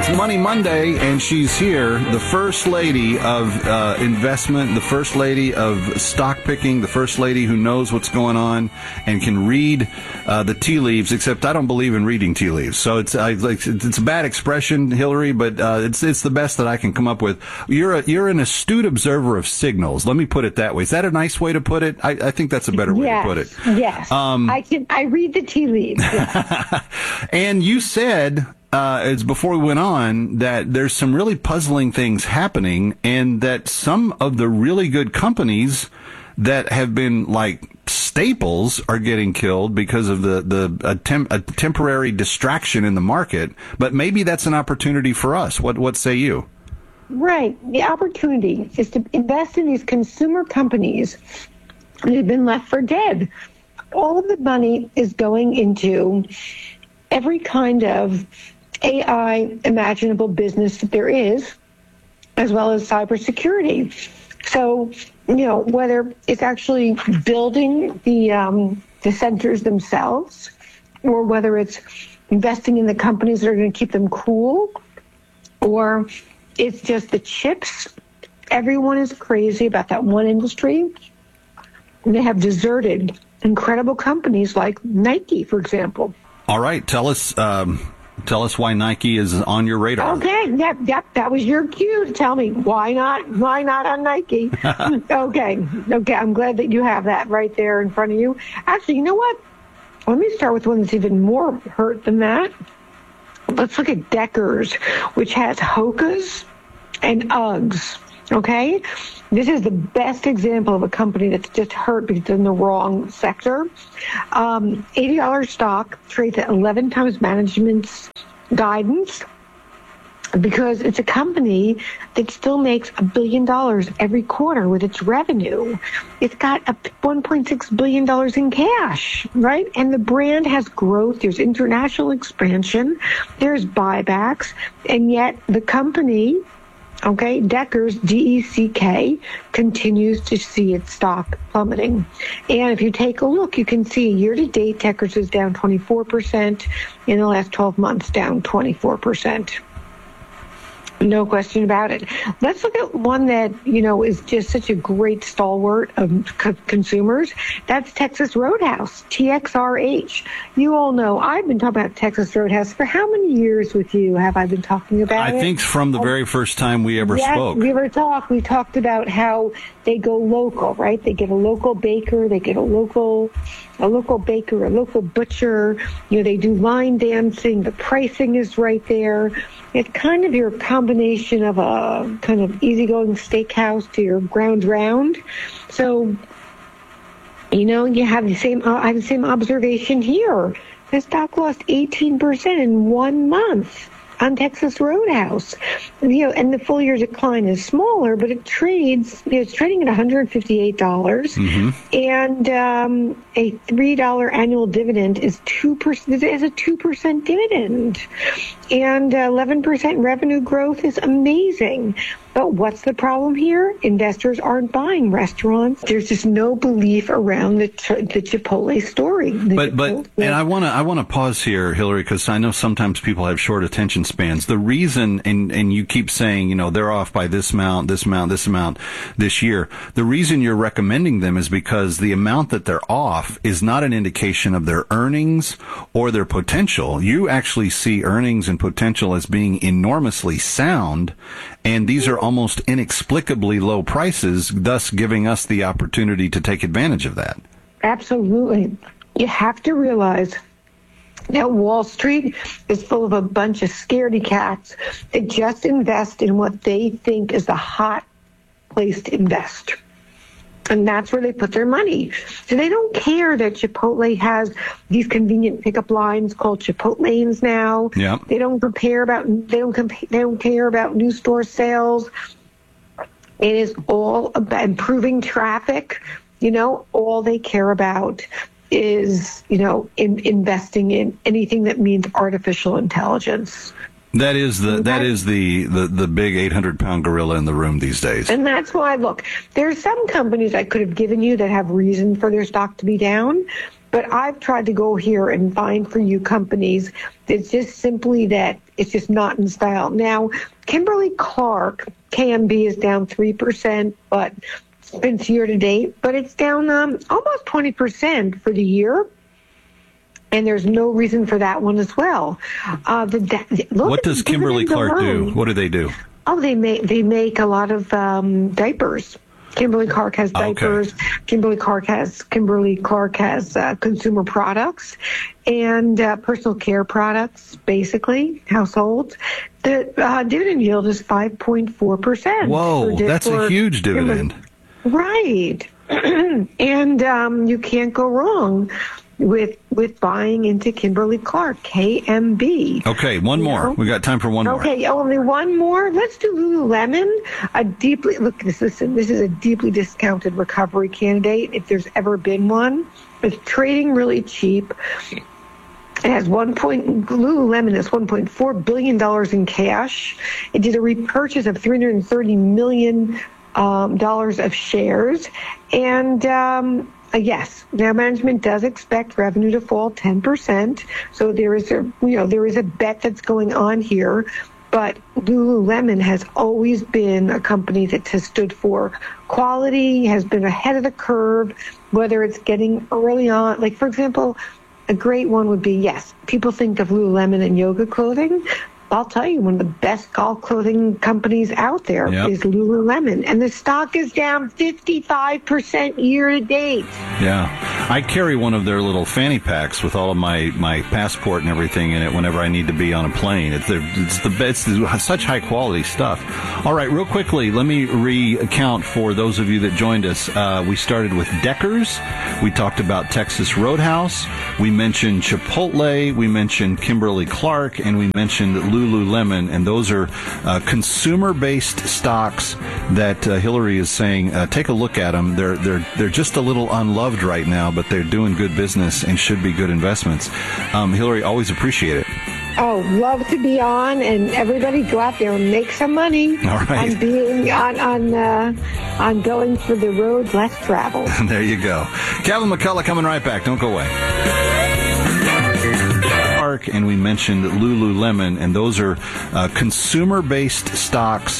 It's Money Monday, and she's here, the first lady of investment, the first lady of stock picking, the first lady who knows what's going on and can read the tea leaves, except I don't believe in reading tea leaves. So it's a bad expression, Hillary, but it's the best that I can come up with. You're an astute observer of signals. Let me put it that way. Is that a nice way to put it? I think that's a better way to put it. Yes. I read the tea leaves. Yes. And you said, it's before we went on, that there's some really puzzling things happening, and that some of the really good companies that have been like staples are getting killed because of a temporary distraction in the market. But maybe that's an opportunity for us. What say you? Right. The opportunity is to invest in these consumer companies that have been left for dead. All of the money is going into every kind of AI imaginable business that there is, as well as cybersecurity. So, whether it's actually building the centers themselves, or whether it's investing in the companies that are going to keep them cool, or it's just the chips. Everyone is crazy about that one industry, and they have deserted incredible companies like Nike, for example. All right, tell us why Nike is on your radar. Okay, yep, that was your cue to tell me why not on Nike. Okay, I'm glad that you have that right there in front of you. Actually, you know what? Let me start with one that's even more hurt than that. Let's look at Deckers, which has Hoka's and Uggs. Okay, this is the best example of a company that's just hurt because it's in the wrong sector. $80 stock trades at 11 times management's guidance because it's a company that still makes $1 billion every quarter with its revenue. It's got $1.6 billion in cash, right? And the brand has growth. There's international expansion. There's buybacks. And yet the company, Deckers, DECK, continues to see its stock plummeting. And if you take a look, you can see year-to-date, Deckers is down 24%. In the last 12 months, down 24%. No question about it. Let's look at one that, is just such a great stalwart of consumers. That's Texas Roadhouse, TXRH. You all know I've been talking about Texas Roadhouse for how many years with you have I been talking about it? I think from the very first time we ever spoke. We talked about how they go local, right? They get a local baker, they get a local baker, a local butcher. They do line dancing. The pricing is right there. It's kind of your combination of a kind of easygoing steakhouse to your ground round. So, you have the same. I have the same observation here. The stock lost 18% in 1 month on Texas Roadhouse. And the full year decline is smaller, but it trades, it's trading at $158. Mm-hmm. And a $3 annual dividend is 2%, is a 2% dividend. And 11% revenue growth is amazing. But what's the problem here? Investors aren't buying restaurants. There's just no belief around the Chipotle story. And I want to pause here, Hillary, because I know sometimes people have short attention spans. The reason, and you keep saying, they're off by this amount this year. The reason you're recommending them is because the amount that they're off is not an indication of their earnings or their potential. You actually see earnings and potential as being enormously sound, and these are almost inexplicably low prices, thus giving us the opportunity to take advantage of that. Absolutely. You have to realize that Wall Street is full of a bunch of scaredy cats that just invest in what they think is the hot place to invest. And that's where they put their money. So they don't care that Chipotle has these convenient pickup lines called Chipotlanes now. Yeah. They don't care about new store sales. It is all about improving traffic. All they care about is, investing in anything that means artificial intelligence. That is the big 800-pound gorilla in the room these days. And that's why, look, there's some companies I could have given you that have reason for their stock to be down, But I've tried to go here and find for you companies. It's just simply that it's just not in style. Now, Kimberly-Clark, KMB is down 3%, but since year to date, but it's down almost 20% for the year. And there's no reason for that one as well. What does Kimberly-Clark do? What do they do? Oh, they make a lot of diapers. Kimberly-Clark has diapers. Okay. Kimberly-Clark has consumer products and personal care products, basically households. The dividend yield is 5.4%. Whoa, that's a huge dividend. Right, and you can't go wrong with buying into Kimberly-Clark, KMB. Okay, one more. We got time for one more. Okay, only one more. Let's do Lululemon. This is a deeply discounted recovery candidate, if there's ever been one. It's trading really cheap. It has Lululemon has $1.4 billion in cash. It did a repurchase of $330 million of shares, and yes, now management does expect revenue to fall 10%. So there is a bet that's going on here. But Lululemon has always been a company that has stood for quality, has been ahead of the curve, whether it's getting early on. Like, for example, a great one would be, yes, people think of Lululemon and yoga clothing. I'll tell you, one of the best golf clothing companies out there is Lululemon. And the stock is down 55% year to date. Yeah. I carry one of their little fanny packs with all of my passport and everything in it whenever I need to be on a plane. It's such high quality stuff. All right, real quickly, let me recount for those of you that joined us. We started with Deckers. We talked about Texas Roadhouse. We mentioned Chipotle. We mentioned Kimberly-Clark. And we mentioned Lululemon, and those are consumer-based stocks that Hillary is saying take a look at them. They're just a little unloved right now, but they're doing good business and should be good investments. Hillary, always appreciate it. Oh, love to be on, and everybody go out there and make some money. All right. On being on going for the road less traveled. There you go. Kevin McCullough coming right back. Don't go away. And we mentioned Lululemon, and those are consumer-based stocks